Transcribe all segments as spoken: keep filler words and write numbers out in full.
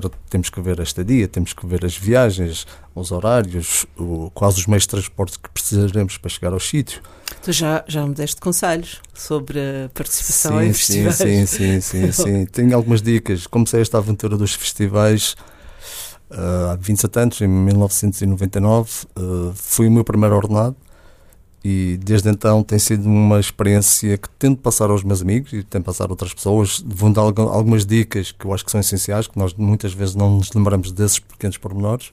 temos que ver a estadia, temos que ver as viagens, os horários, o, quais os meios de transporte que precisaremos para chegar aos sítios. Tu já, já me deste conselhos sobre a participação sim, em festivais. Sim, sim, sim, sim. Tenho algumas dicas. Comecei esta aventura dos festivais uh, há vinte e sete anos, em mil novecentos e noventa e nove. Uh, fui o meu primeiro ordenado e desde então tem sido uma experiência que tento passar aos meus amigos e tento passar a outras pessoas. Vou dar algumas dicas que eu acho que são essenciais, que nós muitas vezes não nos lembramos desses pequenos pormenores,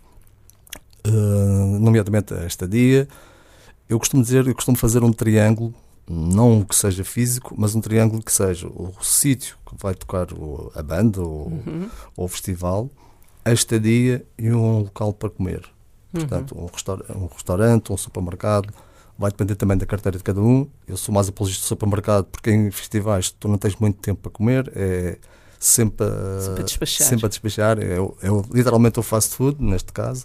uh, nomeadamente a estadia. Eu costumo dizer, eu costumo fazer um triângulo, não que seja físico, mas um triângulo que seja o sítio que vai tocar o, a banda ou, uhum. ou o festival, a estadia e um local para comer. Portanto, uhum. um, restaur- um restaurante, um supermercado, vai depender também da carteira de cada um. Eu sou mais apologista do supermercado porque em festivais tu não tens muito tempo para comer, é sempre a, sempre a despachar. Sempre a despachar. É, é literalmente o fast food, neste caso.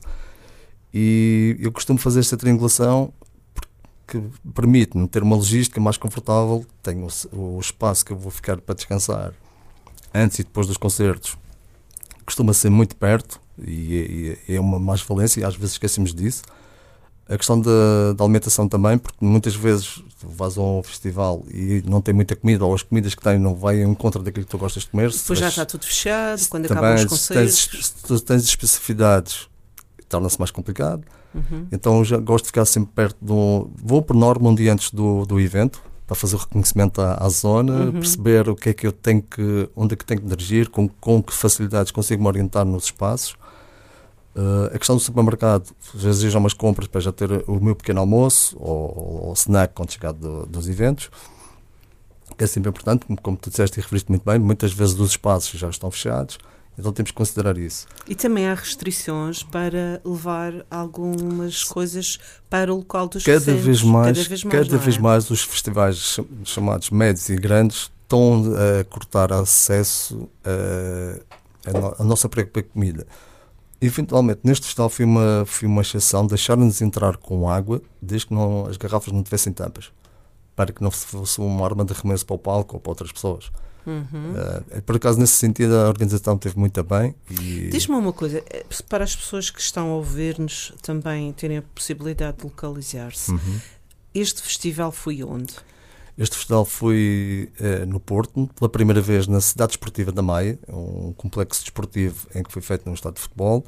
E eu costumo fazer esta triangulação que permite-me ter uma logística mais confortável. Tenho o, o espaço que eu vou ficar para descansar antes e depois dos concertos. Costuma ser muito perto e, e é uma mais-valência e às vezes esquecemos disso. A questão da, da alimentação também, porque muitas vezes tu vais a um festival e não tem muita comida, ou as comidas que têm não vai em encontro daquilo que tu gostas de comer. Depois já está tudo fechado, quando também, acabam os concertos. Se tens, se tens especificidades, torna-se mais complicado. Uhum. Então eu já gosto de ficar sempre perto do... Vou por norma um dia antes do, do evento, para fazer o reconhecimento à, à zona, uhum. perceber o que é que eu tenho que... onde é que tenho que dirigir, com, com que facilidades consigo me orientar nos espaços. Uh, a questão do supermercado, às vezes já umas compras para já ter o meu pequeno almoço ou, ou snack quando chegar do, dos eventos, que é sempre importante, como, como tu disseste e referiste muito bem, muitas vezes os espaços já estão fechados, então temos que considerar isso. E também há restrições para levar algumas coisas para o local dos cada recentos. vez mais, cada vez mais, cada vez é? mais os festivais chamados médios e grandes estão a cortar acesso a, a, no, a nossa própria comida. Eventualmente, neste festival foi uma, foi uma exceção, deixaram-nos entrar com água, desde que não, as garrafas não tivessem tampas, para que não fosse uma arma de arremesso para o palco ou para outras pessoas. Uhum. Uh, por acaso, nesse sentido, a organização esteve muito bem. E... Diz-me uma coisa, para as pessoas que estão a ouvir-nos também terem a possibilidade de localizar-se, uhum. este festival foi onde? Este festival foi uh, no Porto, pela primeira vez na Cidade Desportiva da Maia, um complexo desportivo em que foi feito num estádio de futebol.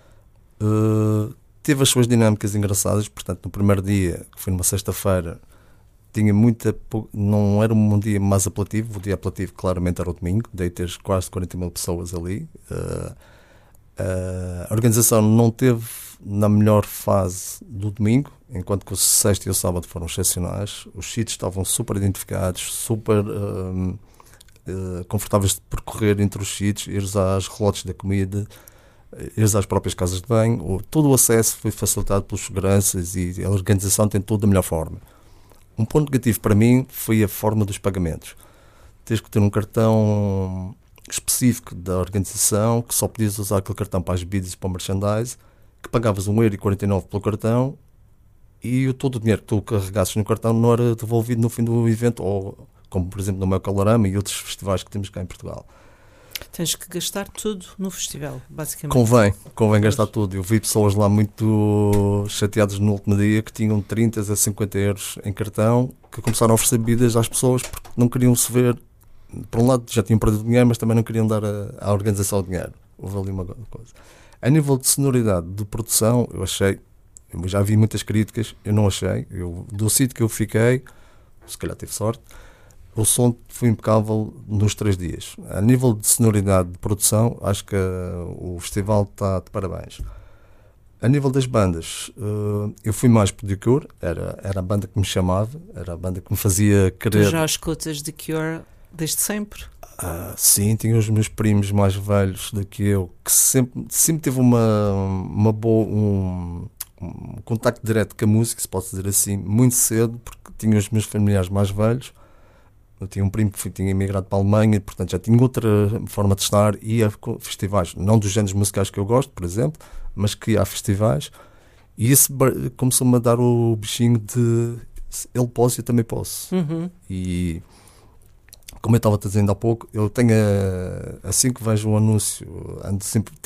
Uh, teve as suas dinâmicas engraçadas, portanto, no primeiro dia, que foi numa sexta-feira, tinha muita, não era um dia mais apelativo, o dia apelativo claramente era o domingo, daí ter quase quarenta mil pessoas ali. Uh, uh, a organização não teve na melhor fase do domingo, enquanto que o sexta e o sábado foram excepcionais. Os sítios estavam super identificados, super uh, uh, confortáveis de percorrer entre os sítios, ires às relotes da comida, ires às próprias casas de banho. O, todo o acesso foi facilitado pelos seguranças e a organização tentou da melhor forma. Um ponto negativo para mim foi a forma dos pagamentos. Tens que ter um cartão específico da organização, que só podias usar aquele cartão para as bebidas e para o merchandise, que pagavas um euro e quarenta e nove pelo cartão e todo o dinheiro que tu carregasses no cartão não era devolvido no fim do evento, ou como por exemplo no meu Calorama e outros festivais que temos cá em Portugal. Tens que gastar tudo no festival, basicamente. Convém, convém gastar tudo. Eu vi pessoas lá muito chateadas no último dia que tinham trinta a cinquenta euros em cartão, que começaram a oferecer bebidas às pessoas porque não queriam se ver. Por um lado já tinham perdido dinheiro, mas também não queriam dar a, à organização o dinheiro. Houve ali uma coisa. A nível de sonoridade de produção, eu achei, eu já vi muitas críticas, eu não achei. Eu, do sítio que eu fiquei, se calhar tive sorte, o som foi impecável nos três dias. A nível de sonoridade de produção, acho que uh, o festival está de parabéns. A nível das bandas, uh, eu fui mais por The Cure, era, era a banda que me chamava, era a banda que me fazia querer... Tu já escutas The Cure desde sempre? Uh, sim, tinha os meus primos mais velhos do que eu, que sempre, sempre teve uma, uma boa, um, um contacto direto com a música, se posso dizer assim, muito cedo, porque tinha os meus familiares mais velhos. Eu tinha um primo que tinha emigrado para a Alemanha, portanto já tinha outra forma de estar, ia a festivais, não dos géneros musicais que eu gosto, por exemplo, mas que ia a festivais, e isso começou-me a dar o bichinho de ele posso, eu também posso. Uhum. E como eu estava dizendo há pouco, eu tenho, assim que vejo um anúncio, ando sempre,